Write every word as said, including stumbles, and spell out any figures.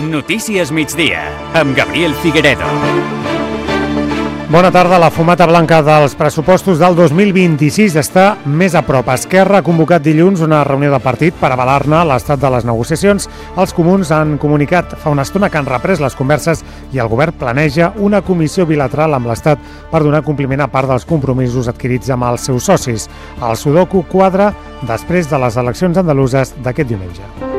Notícies migdia, amb Gabriel Figueredo. Bona tarda. La fumata blanca dels pressupostos del dos mil vint-i-sis està més a prop. Esquerra ha convocat dilluns una reunió de partit per avalar-ne l'estat de les negociacions. Els comuns han comunicat fa una estona que han reprès les converses i el govern planeja una comissió bilateral amb l'Estat per donar compliment a part dels compromisos adquirits amb els seus socis. El sudoku quadra després de les eleccions andaluses d'aquest diumenge.